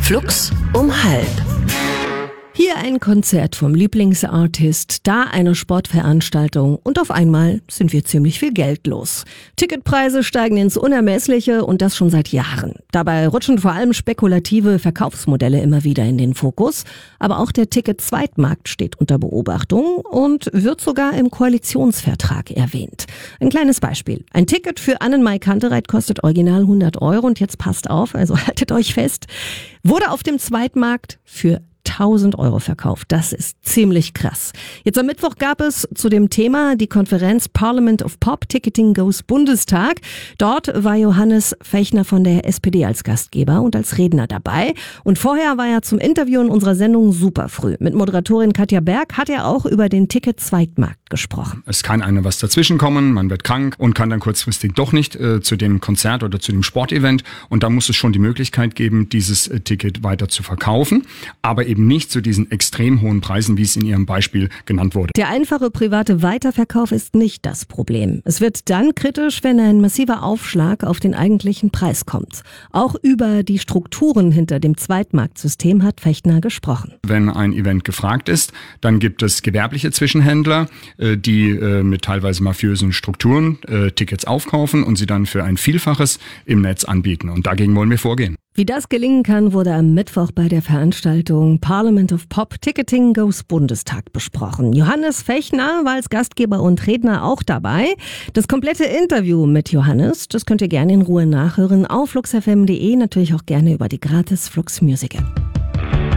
Flux um 12:30. Hier ein Konzert vom Lieblingsartist, da eine Sportveranstaltung und auf einmal sind wir ziemlich viel Geld los. Ticketpreise steigen ins Unermessliche und das schon seit Jahren. Dabei rutschen vor allem spekulative Verkaufsmodelle immer wieder in den Fokus. Aber auch der Ticket-Zweitmarkt steht unter Beobachtung und wird sogar im Koalitionsvertrag erwähnt. Ein kleines Beispiel. Ein Ticket für Annenmai Kantereit kostet original 100 € und jetzt passt auf, also haltet euch fest, wurde auf dem Zweitmarkt für 1.000 € verkauft. Das ist ziemlich krass. Jetzt am Mittwoch gab es zu dem Thema die Konferenz Parliament of Pop, Ticketing Goes Bundestag. Dort war Johannes Fechner von der SPD als Gastgeber und als Redner dabei. Und vorher war er zum Interview in unserer Sendung super früh. Mit Moderatorin Katja Berg hat er auch über den Ticket-Zweitmarkt gesprochen. Es kann einem was dazwischen kommen, man wird krank und kann dann kurzfristig doch nicht zu dem Konzert oder zu dem Sportevent. Und da muss es schon die Möglichkeit geben, dieses Ticket weiter zu verkaufen. Aber eben nicht zu diesen extrem hohen Preisen, wie es in Ihrem Beispiel genannt wurde. Der einfache private Weiterverkauf ist nicht das Problem. Es wird dann kritisch, wenn ein massiver Aufschlag auf den eigentlichen Preis kommt. Auch über die Strukturen hinter dem Zweitmarktsystem hat Fechner gesprochen. Wenn ein Event gefragt ist, dann gibt es gewerbliche Zwischenhändler, die mit teilweise mafiösen Strukturen Tickets aufkaufen und sie dann für ein Vielfaches im Netz anbieten. Und dagegen wollen wir vorgehen. Wie das gelingen kann, wurde am Mittwoch bei der Veranstaltung Parliament of Pop, Ticketing Goes Bundestag besprochen. Johannes Fechner war als Gastgeber und Redner auch dabei. Das komplette Interview mit Johannes, das könnt ihr gerne in Ruhe nachhören auf fluxfm.de, natürlich auch gerne über die gratis Flux Music App.